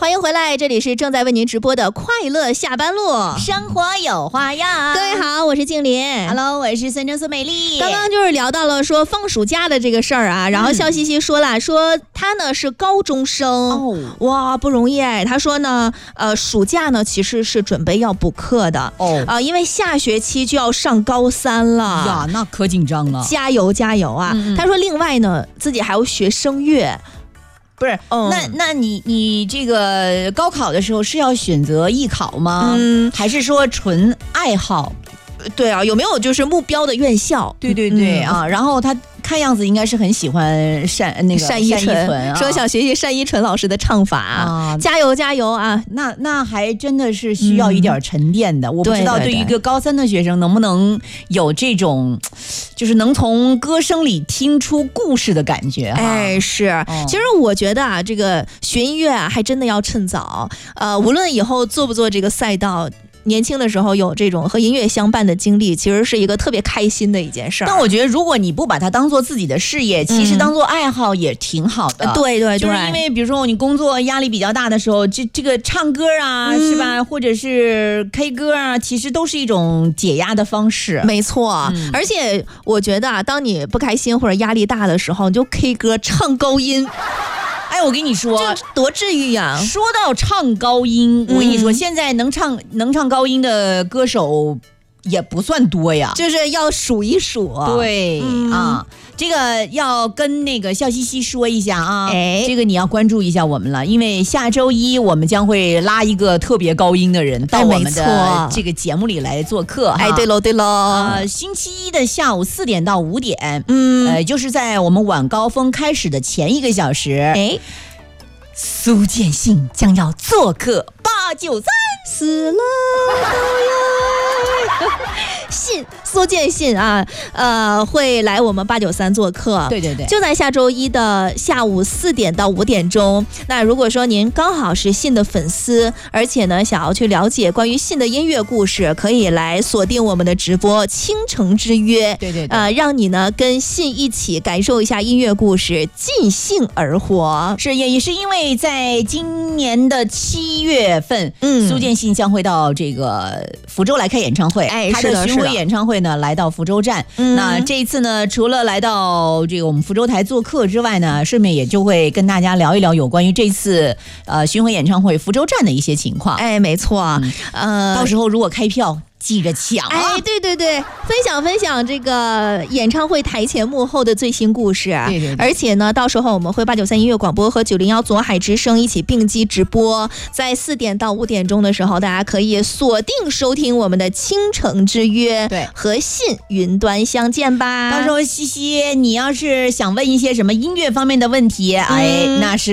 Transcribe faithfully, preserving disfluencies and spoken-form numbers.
欢迎回来，这里是正在为您直播的快乐下班路， 生活有花样。 各位好，我是静林。 Hello， 我是孙正苏美丽。 刚刚就是聊到了说放暑假的这个事儿啊，然后笑嘻嘻说了、嗯、说他呢是高中生、哦、哇不容易哎。他说呢呃暑假呢其实是准备要补课的哦啊、呃，因为下学期就要上高三了呀，那可紧张了， 加油加油啊、嗯、他说另外呢自己还要学声乐。 不是，嗯、那那你你这个高考的时候是要选择艺考吗？嗯，还是说纯爱好？ 对啊，有没有就是目标的院校？ 对对对、嗯、啊，然后他看样子应该是很喜欢单那个单依纯、 啊， 说想学习单依纯老师的唱法啊，加油加油啊！ 那那还真的是需要一点沉淀的。嗯、我不知道对于一个高三的学生能不能有这种，就是能从歌声里听出故事的感觉。 哎，是、哦，其实我觉得啊，这个学音乐啊，还真的要趁早。呃，无论以后做不做这个赛道。年轻的时候有这种和音乐相伴的经历，其实是一个特别开心的一件事儿。 但我觉得如果你不把它当做自己的事业、嗯、其实当做爱好也挺好的、 呃、对对对， 就是因为比如说你工作压力比较大的时候，这这个唱歌啊、嗯、是吧，或者是 K 歌啊，其实都是一种解压的方式。 没错、嗯、而且我觉得啊，当你不开心或者压力大的时候，你就 K 歌唱高音。 哎，我跟你说， 多治愈呀！ 说到唱高音，我跟你说，嗯、现在能唱能唱高音的歌手也不算多呀， 就是要数一数。 对、嗯、啊，这个要跟那个笑嘻嘻说一下啊，哎，这个你要关注一下我们了，因为下周一我们将会拉一个特别高音的人到我们的这个节目里来做客。 哎，对喽对喽， 呃，星期一的下午四点到五点，嗯，呃，就是在我们晚高峰开始的前一个小时，哎，苏建信将要做客八九三， 死了信苏建信啊，呃，会来我们八九三做客。 对对对， 就在下周一的下午四点到五点钟。那如果说您刚好是信的粉丝，而且呢想要去了解关于信的音乐故事，可以来锁定我们的直播《倾城之约》。 对对对， 呃，让你呢跟信一起感受一下音乐故事，尽兴而活。 是，也是因为在今年的七月份，嗯，苏建信将会到这个福州来开演唱会。 哎， 他的巡回演唱会呢来到福州站、嗯、那这一次呢除了来到这个我们福州台做客之外呢，顺便也就会跟大家聊一聊有关于这次呃巡回演唱会福州站的一些情况。 哎，没错、嗯、呃， 到时候如果开票记着抢啊！ 哎，对对对，分享分享这个演唱会台前幕后的最新故事。 对对对， 而且呢，到时候我们会八九三音乐广播和九零幺左海之声一起并机直播，在四点到五点钟的时候，大家可以锁定收听我们的倾城之约， 对， 和信云端相见吧。 到时候西西，你要是想问一些什么音乐方面的问题，嗯、哎，那是。